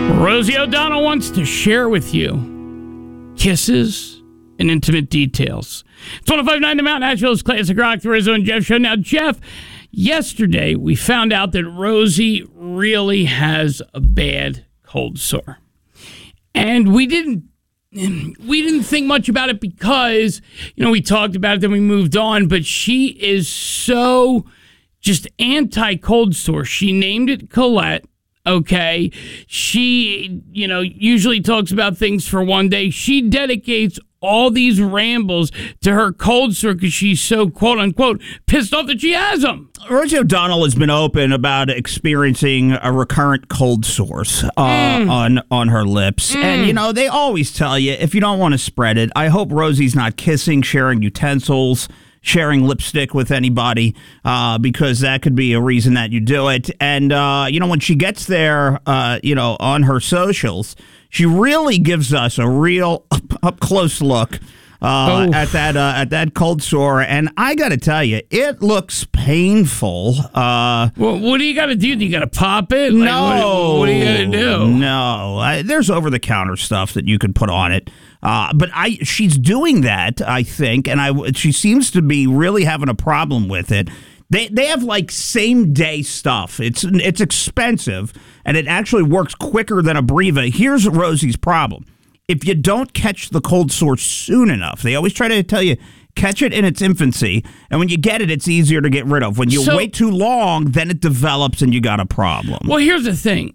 Rosie O'Donnell wants to share with you kisses and intimate details. It's 105.9 The Mountain, Nashville's Classic Rock, the Rizzo and Jeff Show. Now, Jeff, yesterday we found out that Rosie really has a bad cold sore. And we didn't think much about it because, we talked about it, then we moved on. But she is so just anti-cold sore. She named it Colette. Okay, she, usually talks about things for one day. She dedicates all these rambles to her cold sore because she's so, quote unquote, pissed off that she has them. Rosie O'Donnell has been open about experiencing a recurrent cold sores on her lips. And, they always tell you, if you don't want to spread it, I hope Rosie's not kissing, sharing utensils, sharing lipstick with anybody, because that could be a reason that you do it. And, when she gets there, on her socials, she really gives us a real up-close look at that cold sore. And I got to tell you, it looks painful. Well, what do you got to do? Do you got to pop it? No. What do you got to do? No. There's over-the-counter stuff that you could put on it. But she's doing that, I think, and she seems to be really having a problem with it. They have like same day stuff. It's expensive, and it actually works quicker than Abreva. Here's Rosie's problem: if you don't catch the cold sore soon enough, they always try to tell you catch it in its infancy, and when you get it, it's easier to get rid of. When you wait too long, then it develops, and you got a problem. Well, here's the thing: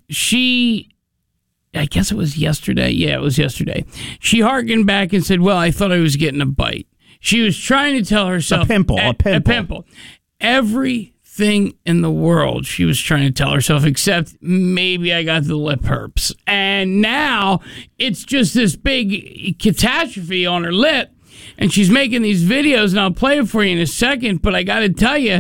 I guess it was yesterday. Yeah, it was yesterday. She harkened back and said, well, I thought I was getting a bite. She was trying to tell herself... A pimple. Everything in the world she was trying to tell herself, except maybe I got the lip herpes. And now it's just this big catastrophe on her lip. And she's making these videos, and I'll play it for you in a second. But I got to tell you,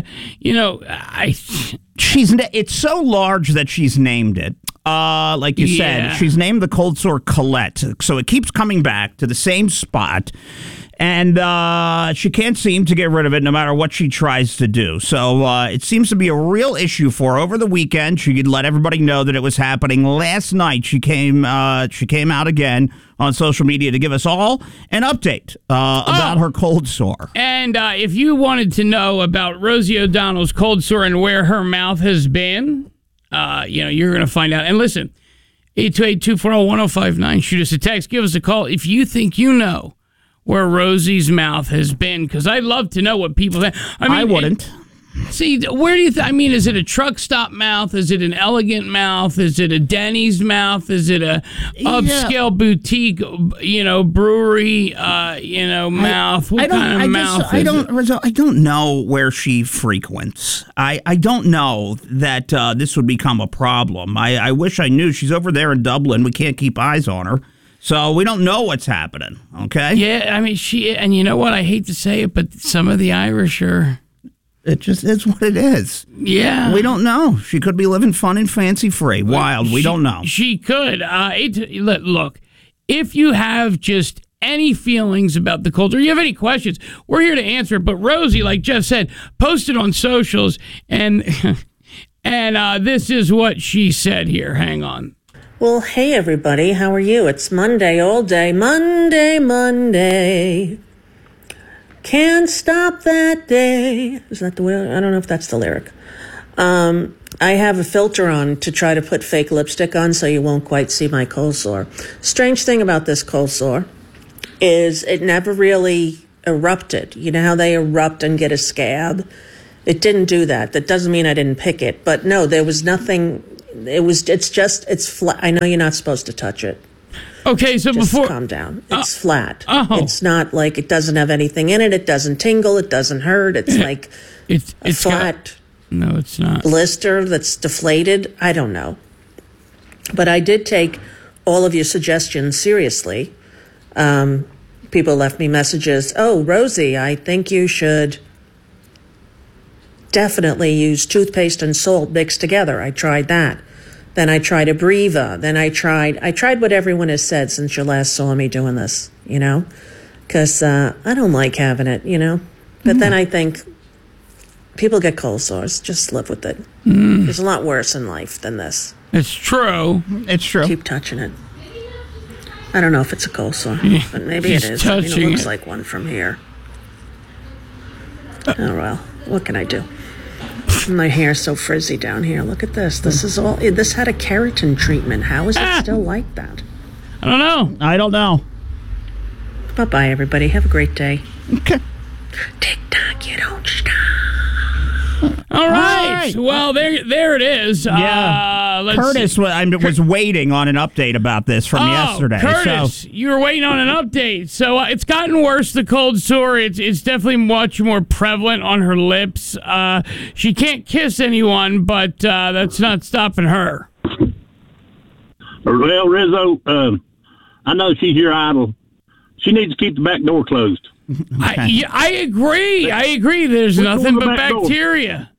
it's so large that she's named it. Like you said, she's named the cold sore Colette. So it keeps coming back to the same spot. And she can't seem to get rid of it no matter what she tries to do. So it seems to be a real issue for her. Over the weekend, she let everybody know that it was happening. Last night, she came out again on social media to give us all an update about her cold sore. And if you wanted to know about Rosie O'Donnell's cold sore and where her mouth has been, you're going to find out. And listen, 828-240-1059. Shoot us a text. Give us a call if you think you know where Rosie's mouth has been, because I'd love to know what people think. I wouldn't. See, where do you is it a truck stop mouth? Is it an elegant mouth? Is it a Denny's mouth? Is it a upscale boutique, brewery, mouth? What kind of mouth is it? I don't know where she frequents. I don't know that this would become a problem. I wish I knew. She's over there in Dublin. We can't keep eyes on her. So we don't know what's happening, okay? Yeah, and you know what? I hate to say it, but some of the Irish are... It just is what it is. Yeah. We don't know. She could be living fun and fancy-free. Wild. We don't know. She could. Look, if you have just any feelings about the culture, you have any questions, we're here to answer it. But Rosie, like Jeff said, posted on socials, and this is what she said here. Hang on. Well, hey, everybody. How are you? It's Monday all day. Monday. Can't stop that day. Is that the way? I don't know if that's the lyric. I have a filter on to try to put fake lipstick on so you won't quite see my cold sore. Strange thing about this cold sore is it never really erupted. You know how they erupt and get a scab? It didn't do that. That doesn't mean I didn't pick it. But no, there was nothing. It's flat. I know you're not supposed to touch it. Okay, so Just before... calm down. It's flat. Oh. It's not like it doesn't have anything in it. It doesn't tingle. It doesn't hurt. It's like it's flat no, it's not. blister that's deflated. I don't know. But I did take all of your suggestions seriously. People left me messages. Oh, Rosie, I think you should definitely use toothpaste and salt mixed together. I tried that. Then I tried Abreva. Then I tried what everyone has said since you last saw me doing this, because I don't like having it, But then I think people get cold sores. Just live with it. There's a lot worse in life than this. It's true. It's true. Keep touching it. I don't know if it's a cold sore, but maybe it is. I mean, it looks like one from here. Oh, well, what can I do? My hair's so frizzy down here. Look at this. This had a keratin treatment. How is it still like that? I don't know. Bye-bye, everybody. Have a great day. Okay. Tick-tock, you don't stop. All right. Well, there it is. Yeah. Curtis see. was waiting on an update about this from yesterday. Curtis, you were waiting on an update. So it's gotten worse, the cold sore. It's definitely much more prevalent on her lips. She can't kiss anyone, but that's not stopping her. Well, Rizzo, I know she's your idol. She needs to keep the back door closed. Okay. I agree. There's nothing but bacteria.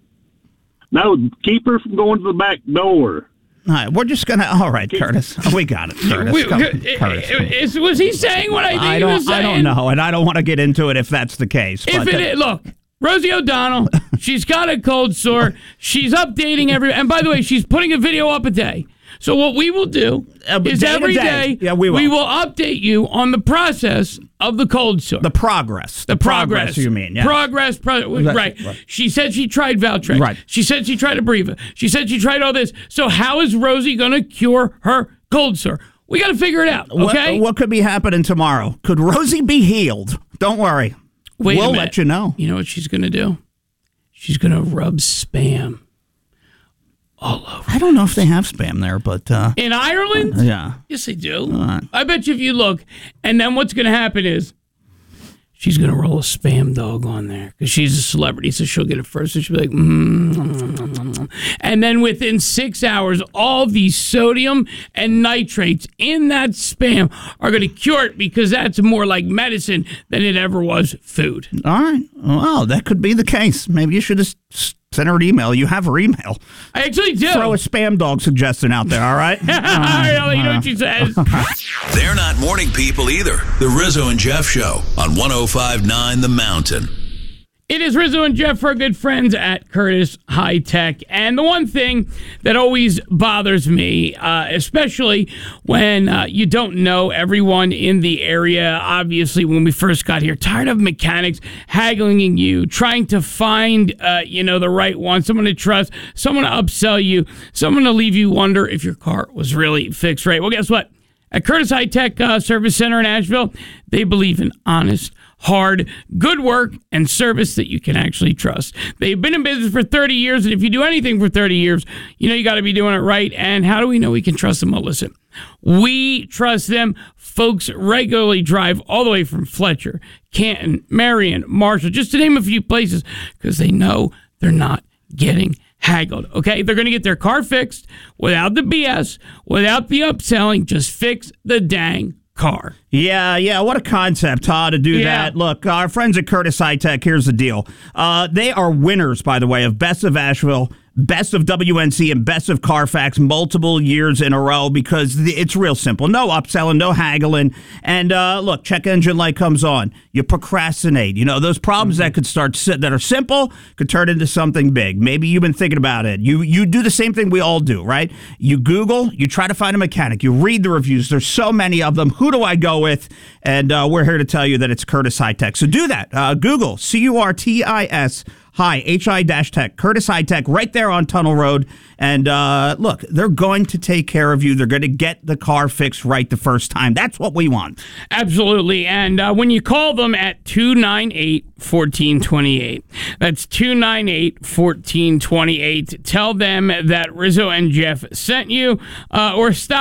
No, keep her from going to the back door. All right, we're just gonna. All right, Curtis, we got it. Curtis, Curtis. Was he saying what I think he was saying? I don't know, and I don't want to get into it if that's the case. Look, Rosie O'Donnell, she's got a cold sore. She's updating and by the way, she's putting a video up a day. So what we will do is every day we will update you on the process of the cold sore. The progress. The progress you mean. Yeah. Progress. Right. She said she tried Valtrex. Right. She said she tried Abreva. She said she tried all this. So how is Rosie going to cure her cold sore? We got to figure it out, okay? What could be happening tomorrow? Could Rosie be healed? Don't worry. We'll let you know. You know what she's going to do? She's going to rub Spam all over. I don't know if they have Spam there, but... in Ireland? Yeah. Yes, they do. I bet you if you look. And then what's going to happen is she's going to roll a Spam dog on there because she's a celebrity, so she'll get it first. So she'll be like, And then within 6 hours, all these sodium and nitrates in that Spam are going to cure it because that's more like medicine than it ever was food. All right. Well, that could be the case. Maybe you should have sent her an email. You have her email. I actually do. Throw a Spam dog suggestion out there, all right? I'll let you know what she says. They're not morning people either. The Rizzo and Jeff Show on 105.9 The Mountain. It is Rizzo and Jeff, our good friends at Curtis High Tech. And the one thing that always bothers me, especially when you don't know everyone in the area, obviously when we first got here, tired of mechanics haggling you, trying to find, the right one, someone to trust, someone to upsell you, someone to leave you wonder if your car was really fixed right. Well, guess what? At Curtis High Tech Service Center in Asheville, they believe in honest, hard, good work and service that you can actually trust. They've been in business for 30 years, and if you do anything for 30 years, you got to be doing it right. And how do we know we can trust them? Well, listen, we trust them. Folks regularly drive all the way from Fletcher, Canton, Marion, Marshall, just to name a few places, because they know they're not getting haggled, okay? They're going to get their car fixed without the BS, without the upselling. Just fix the dang car. Yeah, what a concept, to do that. Look, our friends at Curtis High Tech, here's the deal. They are winners, by the way, of Best of Asheville, Best of WNC, and Best of Carfax multiple years in a row because it's real simple. No upselling, no haggling. And look, check engine light comes on. You procrastinate. Those problems that could that are simple could turn into something big. Maybe you've been thinking about it. You do the same thing we all do, right? You Google, you try to find a mechanic, you read the reviews. There's so many of them. Who do I go with? And we're here to tell you that it's Curtis High Tech. So do that. Google, CURTIS, HI-Tech, Curtis High Tech, right there on Tunnel Road. And look, they're going to take care of you. They're going to get the car fixed right the first time. That's what we want. Absolutely. And when you call them at 298-1428, that's 298-1428, tell them that Rizzo and Jeff sent you or stop